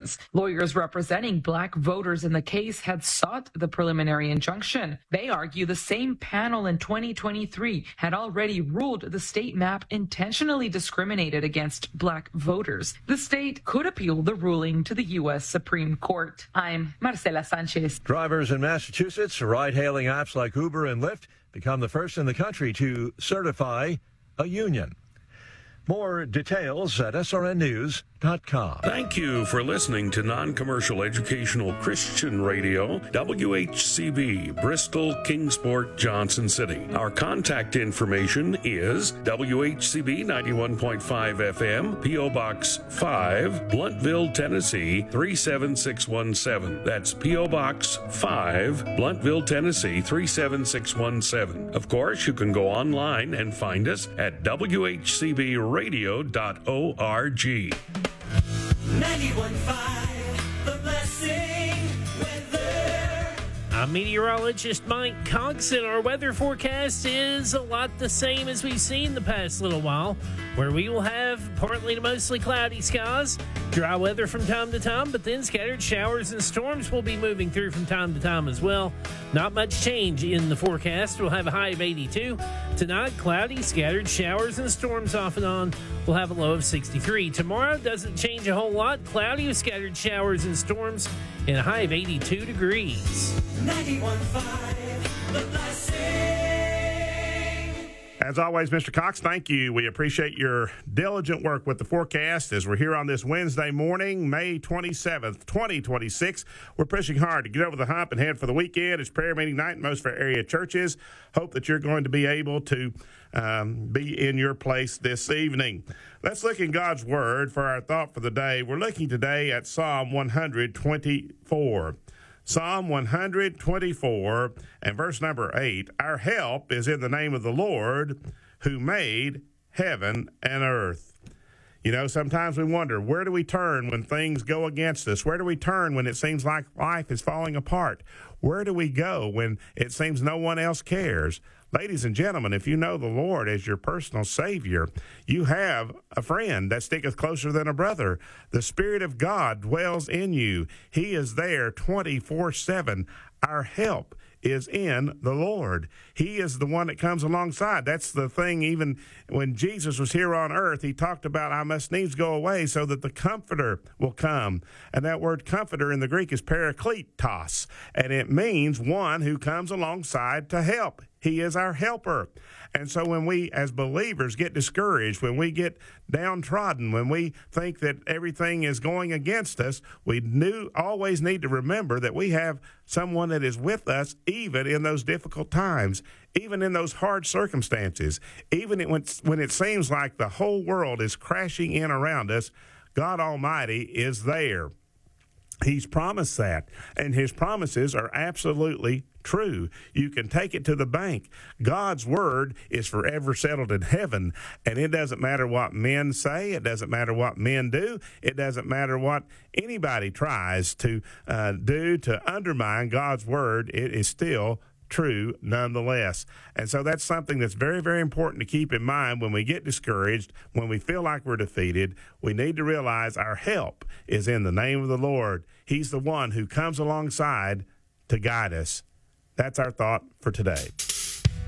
elections. Lawyers representing black voters in the case had sought the preliminary injunction. They argue the same panel in 2023 had already ruled the state map intentionally discriminated against black voters. The state could appeal the ruling to the U.S. Supreme Court. I'm Marcela Sanchez. Drivers in Massachusetts, ride-hailing apps like Uber and Lyft become the first in the country to certify a union. More details at srnnews.com. Thank you for listening to Non-Commercial Educational Christian Radio, WHCB, Bristol, Kingsport, Johnson City. Our contact information is WHCB 91.5 FM, P.O. Box 5, Blountville, Tennessee 37617. That's P.O. Box 5, Blountville, Tennessee 37617. Of course, you can go online and find us at WHCB radio.org. 91.5, The Blessing Weather. I'm meteorologist Mike Cox, and our weather forecast is a lot the same as we've seen the past little while, where we will have partly to mostly cloudy skies, dry weather from time to time, but then scattered showers and storms will be moving through from time to time as well. Not much change in the forecast. We'll have a high of 82. Tonight, cloudy, scattered showers and storms off and on. We'll have a low of 63. Tomorrow doesn't change a whole lot. Cloudy with scattered showers and storms and a high of 82 degrees. 91.5, The Blessing. As always, Mr. Cox, thank you. We appreciate your diligent work with the forecast as we're here on this Wednesday morning, May 27th, 2026. We're pushing hard to get over the hump and head for the weekend. It's prayer meeting night in most of our area churches. Hope that you're going to be able to be in your place this evening. Let's look in God's Word for our thought for the day. We're looking today at Psalm 124. Psalm 124 and verse number 8, our help is in the name of the Lord who made heaven and earth. You know, sometimes we wonder, where do we turn when things go against us? Where do we turn when it seems like life is falling apart? Where do we go when it seems no one else cares? Ladies and gentlemen, if you know the Lord as your personal Savior, you have a friend that sticketh closer than a brother. The Spirit of God dwells in you. He is there 24/7. Our help is in the Lord. He is the one that comes alongside. That's the thing, even when Jesus was here on earth, he talked about, I must needs go away so that the Comforter will come. And that word comforter in the Greek is parakletos, and it means one who comes alongside to help. He is our helper. And so when we as believers get discouraged, when we get downtrodden, when we think that everything is going against us, we always need to remember that we have someone that is with us even in those difficult times, even in those hard circumstances, even when it seems like the whole world is crashing in around us. God Almighty is there. He's promised that, and his promises are absolutely true. You can take it to the bank. God's word is forever settled in heaven, and it doesn't matter what men say. It doesn't matter what men do. It doesn't matter what anybody tries to do to undermine God's word. It is still true nonetheless. And so that's something that's very, very important to keep in mind when we get discouraged, when we feel like we're defeated. We need to realize our help is in the name of the Lord. He's the one who comes alongside to guide us. That's our thought for today.